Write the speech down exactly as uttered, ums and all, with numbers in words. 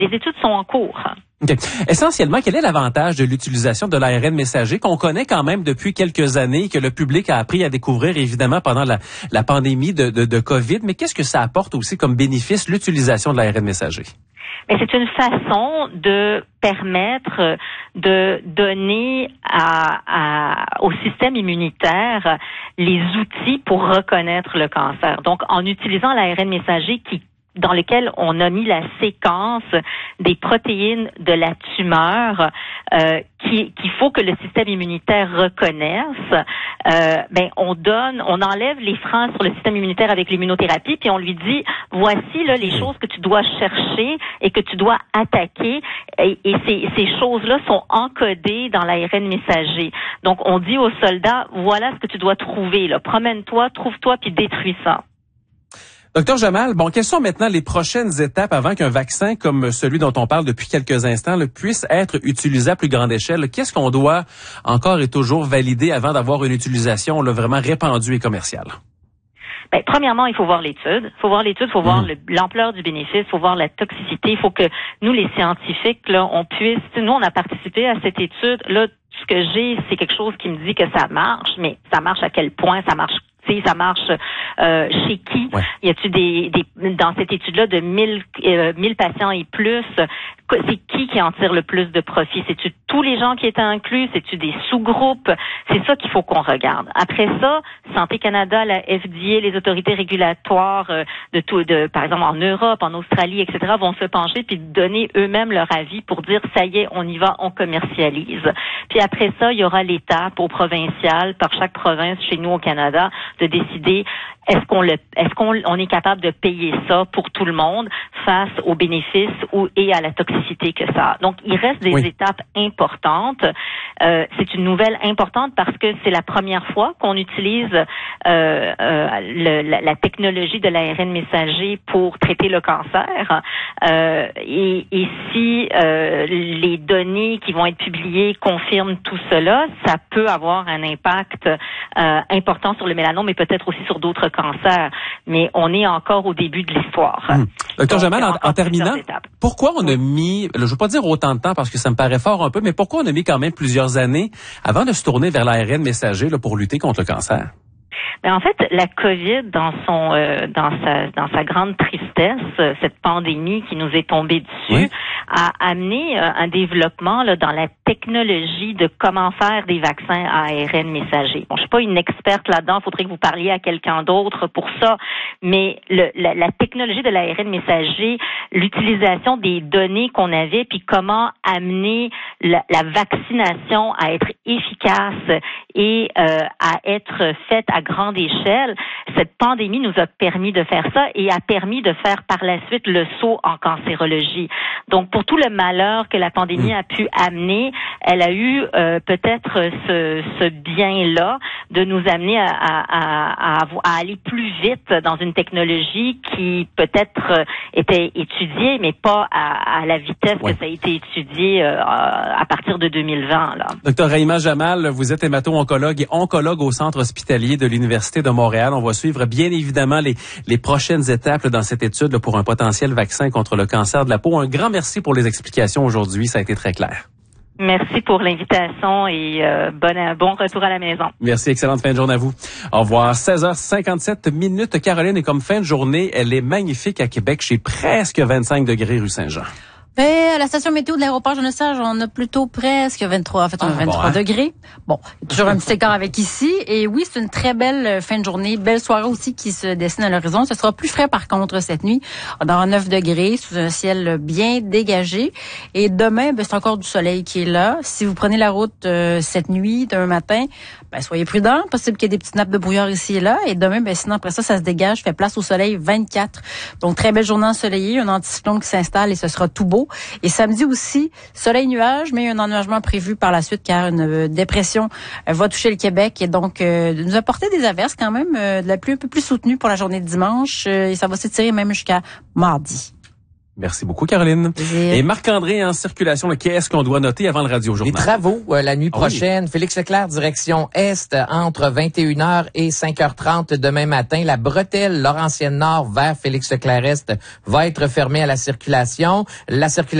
les études sont en cours. Okay. Essentiellement, quel est l'avantage de l'utilisation de l'A R N messager qu'on connaît quand même depuis quelques années, que le public a appris à découvrir évidemment pendant la, la pandémie de, de, de COVID, mais qu'est-ce que ça apporte aussi comme bénéfice, l'utilisation de l'A R N messager? Mais c'est une façon de permettre de donner à, à, au système immunitaire les outils pour reconnaître le cancer. Donc, en utilisant l'A R N messager qui dans lequel on a mis la séquence des protéines de la tumeur euh, qui, qu'il faut que le système immunitaire reconnaisse, euh, ben on donne, on enlève les freins sur le système immunitaire avec l'immunothérapie, puis on lui dit voici là les choses que tu dois chercher et que tu dois attaquer, et, et ces, ces choses-là sont encodées dans l'A R N messager. Donc on dit aux soldats voilà ce que tu dois trouver là, promène-toi, trouve-toi puis détruis ça. Docteur Jamal, bon, quelles sont maintenant les prochaines étapes avant qu'un vaccin comme celui dont on parle depuis quelques instants là, puisse être utilisé à plus grande échelle? Qu'est-ce qu'on doit encore et toujours valider avant d'avoir une utilisation là, vraiment répandue et commerciale? Ben, premièrement, il faut voir l'étude. Il faut voir l'étude, il faut mmh. voir le, l'ampleur du bénéfice, il faut voir la toxicité. Il faut que nous, les scientifiques, là, on puisse... Nous, on a participé à cette étude. Là, ce que j'ai, c'est quelque chose qui me dit que ça marche, mais ça marche à quel point? Ça marche ça marche euh, chez qui? Ouais. Y a-t-il des, des dans cette étude-là de mille euh, mille patients et plus? C'est qui qui en tire le plus de profit? C'est-tu tous les gens qui étaient inclus? C'est-tu des sous-groupes? C'est ça qu'il faut qu'on regarde. Après ça, Santé Canada, la F D A, les autorités régulatoires euh, de tout, de par exemple en Europe, en Australie, et cetera, vont se pencher puis donner eux-mêmes leur avis pour dire ça y est, on y va, on commercialise. Puis après ça, il y aura l'étape au provincial, par chaque province chez nous au Canada, de décider est-ce qu'on le, est-ce qu'on on est capable de payer ça pour tout le monde face aux bénéfices ou et à la toxicité que ça a. Donc, il reste des oui. étapes importantes. Euh, c'est une nouvelle importante parce que c'est la première fois qu'on utilise euh, euh, le, la, la technologie de l'A R N messager pour traiter le cancer. Euh, et, et si euh, les données qui vont être publiées confirment tout cela, ça peut avoir un impact euh, important sur le mélanome, mais peut-être aussi sur d'autres cancers. Mais on est encore au début de l'histoire. Hum. Docteur Jamal, en, en terminant, pourquoi on a mis, je ne veux pas dire autant de temps parce que ça me paraît fort un peu, mais pourquoi on a mis quand même plusieurs années avant de se tourner vers l'A R N messager là, pour lutter contre le cancer? Ben en fait, la COVID, dans son, euh, dans sa, dans sa grande tristesse, euh, cette pandémie qui nous est tombée dessus, oui. a amené euh, un développement là dans la technologie de comment faire des vaccins à A R N messager. Bon, je suis pas une experte là-dedans, il faudrait que vous parliez à quelqu'un d'autre pour ça, mais le, la, la technologie de l'A R N messager, l'utilisation des données qu'on avait, puis comment amener la, la vaccination à être efficace et euh, à être faite à grande échelle, cette pandémie nous a permis de faire ça et a permis de faire par la suite le saut en cancérologie. Donc, pour tout le malheur que la pandémie a pu amener, elle a eu euh, peut-être ce, ce bien-là de nous amener à, à, à, à aller plus vite dans une technologie qui peut-être était étudiée, mais pas à, à la vitesse ouais. que ça a été étudié euh, à partir de deux mille vingt. Là. Docteur Rahima Jamal, vous êtes hémato-oncologue et oncologue au Centre hospitalier de l'Université de Montréal. On va suivre bien évidemment les, les prochaines étapes là, dans cette étude là, pour un potentiel vaccin contre le cancer de la peau. Un grand merci pour les explications aujourd'hui. Ça a été très clair. Merci pour l'invitation et euh, bon, bon retour à la maison. Merci, excellente fin de journée à vous. Au revoir. seize heures cinquante-sept minutes. Caroline, et comme fin de journée, elle est magnifique à Québec, chez presque vingt-cinq degrés rue Saint-Jean. Ben, à la station météo de l'aéroport Jeunesse-Sage, on a plutôt presque vingt-trois, en fait, on a vingt-trois ah, bon, hein? degrés. Bon, toujours un petit écart avec ici. Et oui, c'est une très belle fin de journée, belle soirée aussi qui se dessine à l'horizon. Ce sera plus frais par contre cette nuit. On aura neuf degrés sous un ciel bien dégagé. Et demain, ben, c'est encore du soleil qui est là. Si vous prenez la route euh, cette nuit, demain matin, ben, soyez prudents. Possible qu'il y ait des petites nappes de brouillard ici et là. Et demain, ben, sinon après ça, ça se dégage, fait place au soleil vingt-quatre. Donc, très belle journée ensoleillée, un anticyclone qui s'installe et ce sera tout beau. Et samedi aussi, soleil-nuage, mais il y a un ennuagement prévu par la suite car une euh, dépression euh, va toucher le Québec et donc euh, nous apporter des averses quand même, euh, de la pluie un peu plus soutenue pour la journée de dimanche euh, et ça va s'étirer même jusqu'à mardi. Merci beaucoup, Caroline. Plaisir. Et Marc-André, en circulation, qu'est-ce qu'on doit noter avant le radio-journal? Les travaux euh, la nuit Oh prochaine. oui. Félix Leclerc, direction Est, entre vingt et une heures et cinq heures trente demain matin. La bretelle Laurentienne Nord vers Félix Leclerc Est va être fermée à la circulation. La circulation